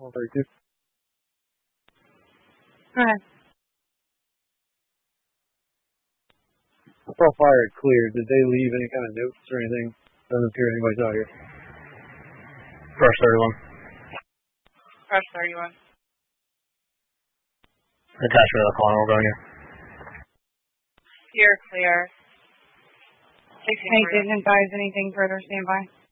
132. Go ahead. I saw fire had cleared. Did they leave any kind of notes or anything? Doesn't appear anybody's out here. Rush 31. Rush 31. Attachment of the corner, we're going here. You're clear. Take advise anything further, stand by.